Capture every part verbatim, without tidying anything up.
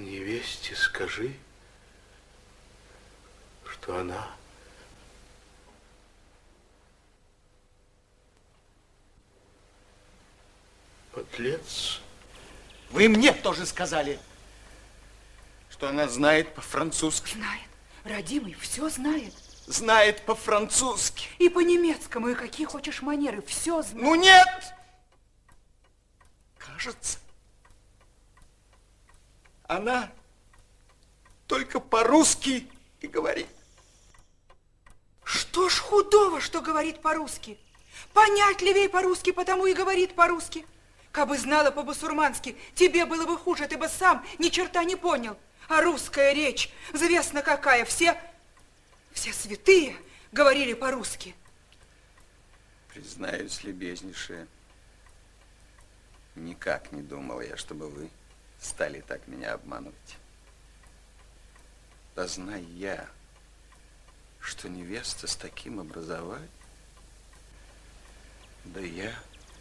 невесте скажи, что она подлец. Вы мне тоже сказали, что она знает по-французски. Знает. Родимый все знает. Знает по-французски. И по-немецкому, и какие хочешь манеры. Все знает. Ну нет! Кажется, она только по-русски и говорит. Что ж худого, что говорит по-русски? Понятливее по-русски, потому и говорит по-русски. Кабы знала по-басурмански, тебе было бы хуже, ты бы сам ни черта не понял. А русская речь, известно какая, все, все святые говорили по-русски. Признаюсь, любезнейшая, никак не думал я, чтобы вы стали так меня обманывать. Да знаю я, что невеста с таким образованием, да я...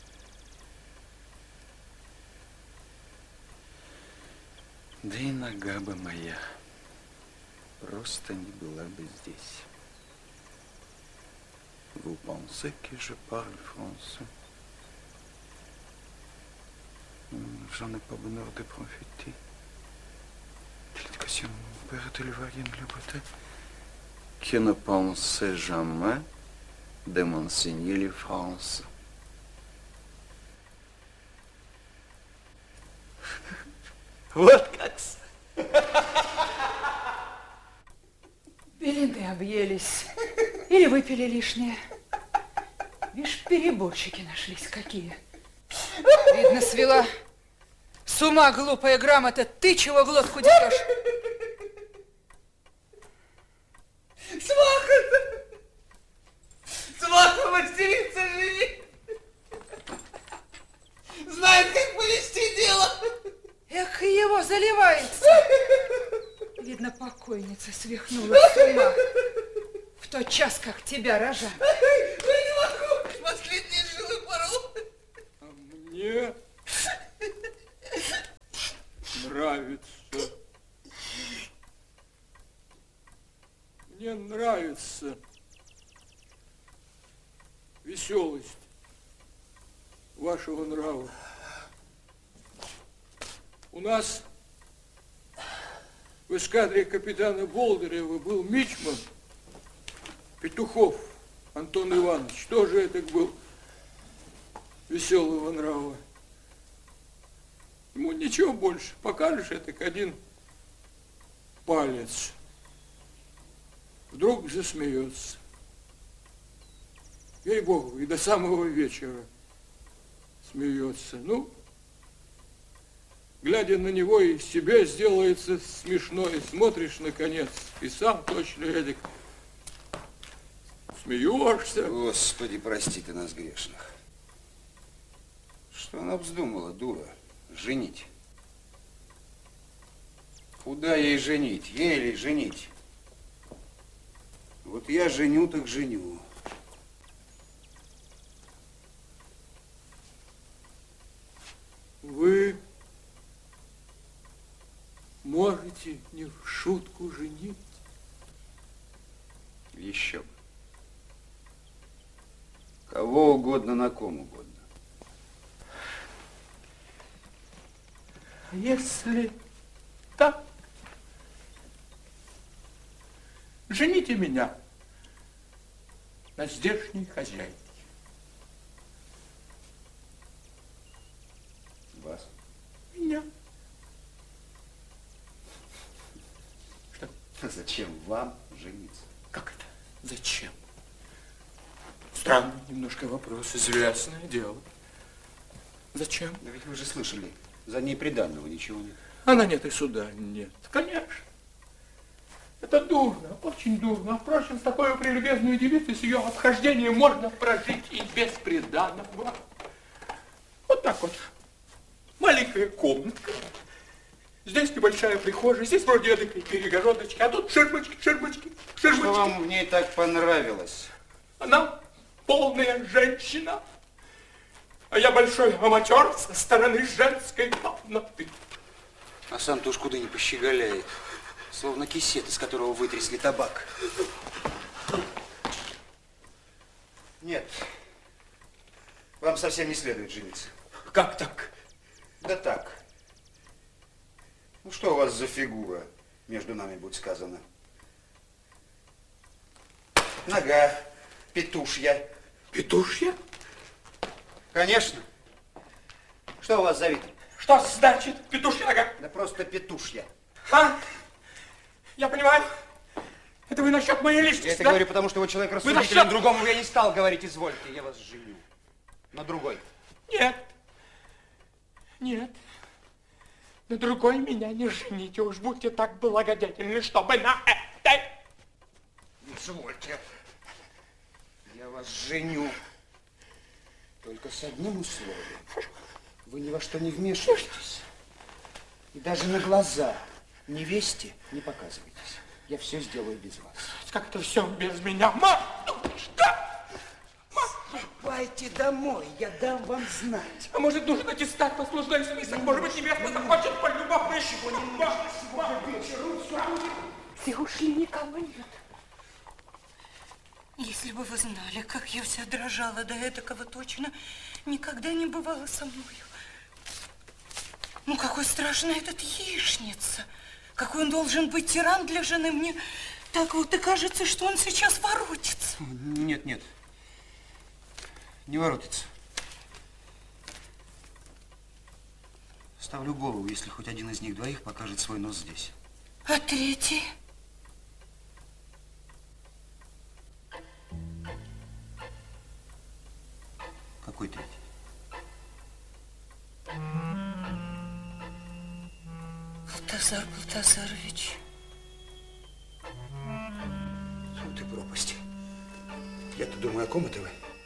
Да и нога бы моя просто не была бы здесь. Vous pensez que je parle français? J'en ai pas bonheur de profiter. De l'éducation de mon père et de l'évasion de la beauté. Qui ne pensait jamais de m'enseigner le français. Вот как. Белины объелись. Или выпили лишнее. Видишь, переборщики нашлись какие. Видно, свела. С ума глупая грамота. Ты чего глотку дерешь? Сваха! Сваха мастерица жени! Знает, как повести дело! Эх, его заливается. Видно, покойница свихнула с ума. В тот час, как тебя рожали. Ой, не могу! Последние жилы порол. А мне нравится. Мне нравится веселость вашего нрава. У нас в эскадре капитана Болдырева был мичман Петухов Антон Иванович. Тоже это был веселого нрава. Ему ничего больше. Покажешь это один палец. Вдруг засмеется. Ей-богу, и до самого вечера смеется. Ну, глядя на него, из себя сделается смешно, и смотришь, наконец, и сам точно эдак смеешься. Господи, прости ты нас, грешных. Что она вздумала, дура, женить? Куда ей женить? Ей ли женить? Вот я женю, так женю. Вы можете не в шутку женить? Еще бы. Кого угодно, на ком угодно. Если так, жените меня на здешней хозяйке. Вас? Меня. Что? Зачем вам жениться? Как это? Зачем? Странный немножко вопрос, известное дело. Зачем? Да ведь вы же слышали, за ней приданного ничего нет. Она нет и суда нет. Конечно. Это дурно, очень дурно. Впрочем, с такой прелюбезной девицей, с ее обхождением можно прожить и без приданого. Вот так вот. Маленькая комнатка. Здесь небольшая прихожая, здесь вроде эдакой перегородочки, а тут ширмочки, ширмочки, ширмочки. Что вам в ней так понравилось? Она полная женщина, а я большой аматер со стороны женской комнаты. А сам-то уж куда не пощеголяет. Словно кисет, из которого вытрясли табак. Нет, вам совсем не следует жениться. Как так? Да так. Ну что у вас за фигура, между нами будет сказано? Нога петушья. Петушья? Конечно. Что у вас за вид? Что значит петушья нога? Да просто петушья. А? Я понимаю. Это вы насчет моей личности, Я это да? говорю, потому что вы человек рассудительный. насчет- Другому я не стал говорить, извольте, я вас женю. На другой. Нет. Нет. На другой меня не жените. Уж будьте так благодетельны, чтобы на этой... Извольте. Я вас женю. Только с одним условием. Вы ни во что не вмешиваетесь. И даже на глаза невесте не показывайтесь. Я все сделаю без вас. Как это все без меня? Матушка! Ступайте домой, я дам вам знать. А может, нужен аттестат, послужной список? Может быть, невеста захочет полюбоваться? Все ушли, никого нет. Если бы вы знали, как я вся дрожала до этакого, точно никогда не бывало со мною. Ну, какой страшный этот яичница. Какой он должен быть тиран для жены. Мне так вот и кажется, что он сейчас воротится. Нет, нет. Не воротится. Ставлю голову, если хоть один из них двоих покажет свой нос здесь. А третий? Какой третий? Балтазар Балтазарович. Ну ты пропасть. Я-то думаю, о ком это вы?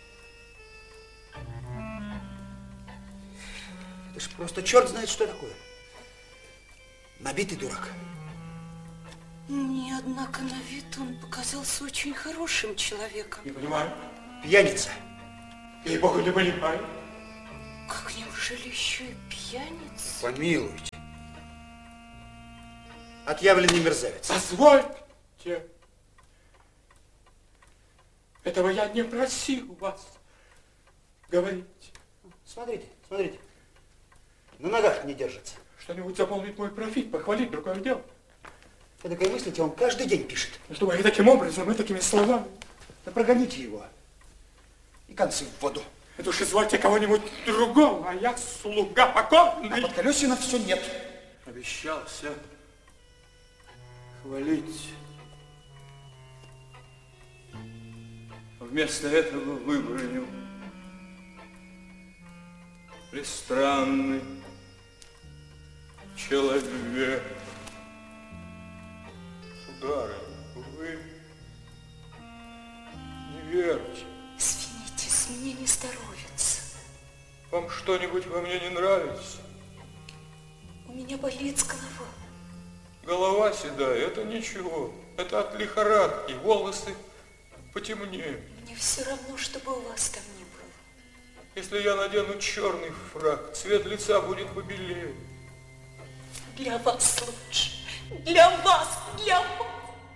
Это ж просто черт знает, что такое. Набитый дурак. Мне, однако, на вид он показался очень хорошим человеком. Не понимаю. Пьяница. Ей-богу, не понимаю. Как, неужели еще и пьяница? Помилуйте. Отъявленный мерзавец. Позвольте. Этого я не просил вас говорить. Смотрите, смотрите. На ногах не держится. Что-нибудь заполнить мой профиль, похвалить, другое дело. Эдакое мыслите, он каждый день пишет. Чтобы и таким образом, и такими словами. Да прогоните его. И концы в воду. Это уж извольте кого-нибудь другого, а я слуга покорный. А под колесина все нет. Обещался хвалить. Вместо этого выбранил пристранный человек. Сударыня, вы не верьте. Извинитесь, мне не здоровится. Вам что-нибудь во мне не нравится? У меня болит голова. Голова седая, это ничего. Это от лихорадки, волосы потемнеют. Мне все равно, чтобы у вас там не было. Если я надену черный фрак, цвет лица будет побелее. Для вас лучше. Для вас, для вас.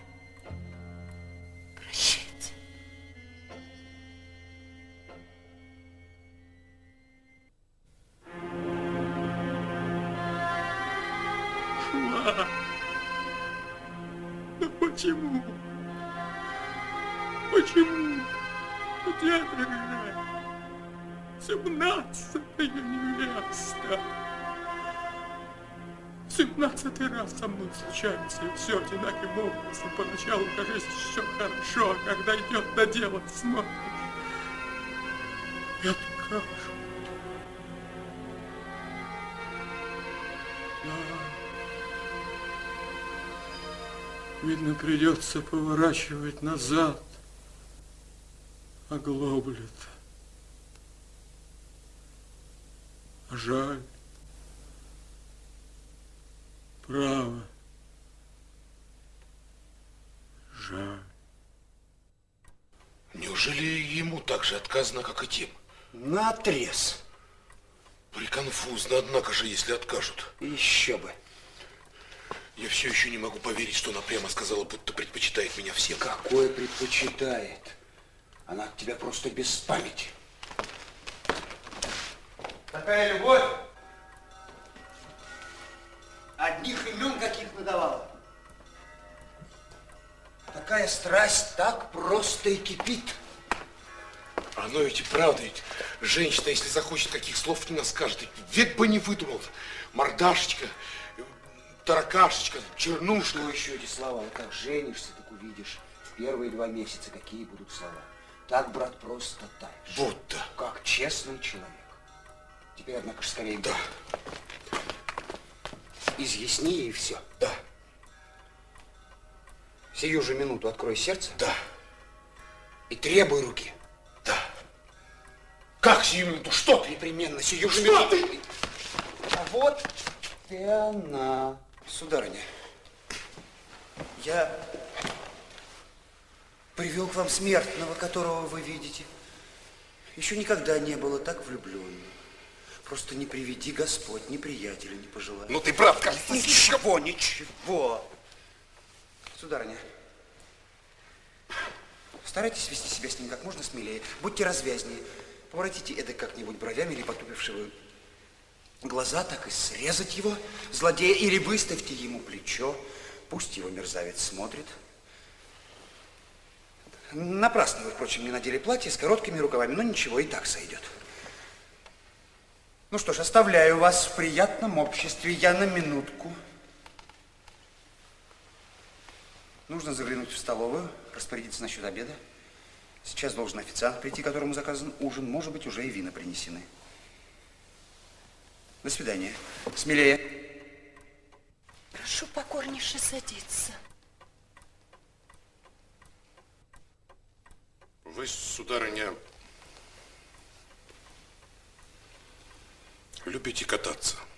Прощайте. Шла. Ну почему? Почему? Где другая? Семнадцатая невеста. Семнадцатый раз со мной случается, и все одинаковым образом. Поначалу, кажется, еще хорошо, а когда идет на дело, смотришь, и откажут. Да. Видно, придется поворачивать назад. Оглоблет. А жаль. Право. Жаль. Неужели ему так же отказано, как и тем? Наотрез. Приконфузно, однако же, если откажут. Еще бы. Я все еще не могу поверить, что она прямо сказала, будто предпочитает меня всем. Какое предпочитает? Она от тебя просто без памяти. Такая любовь одних имен каких надавала. Такая страсть так просто и кипит. Оно ведь и правда, ведь женщина, если захочет, каких слов не наскажет, век бы не выдумал. Мордашечка, таракашечка, чернушка. Что еще эти слова? Вот как женишься, так увидишь в первые два месяца, какие будут слова. Так, брат, просто таешь. Будто. Как честный человек. Теперь, однако же, скорее. Да. Изъясни ей все. Да. Сию же минуту открой сердце. Да. И требуй руки. Да. Как сию минуту? Что ты? Непременно сию же Что минуту. ты? А вот и она. Сударыня, я привел к вам смертного, которого вы видите. Еще никогда не было так влюбленным. Просто не приведи Господь, ни приятеля не пожелай. Ну ты прав, кажется. Ничего, ничего. Сударыня, старайтесь вести себя с ним как можно смелее. Будьте развязнее. Поворотите эдак как-нибудь бровями или потупившего глаза, так и срезать его, злодея, или выставьте ему плечо. Пусть его мерзавец смотрит. Напрасно вы, впрочем, не надели платье с короткими рукавами, но ничего, и так сойдет. Ну что ж, оставляю вас в приятном обществе. Я на минутку. Нужно заглянуть в столовую, распорядиться насчет обеда. Сейчас должен официант прийти, которому заказан ужин. Может быть, уже и вина принесены. До свидания. Смелее. Прошу покорнейше садиться. Вы, сударыня, любите кататься?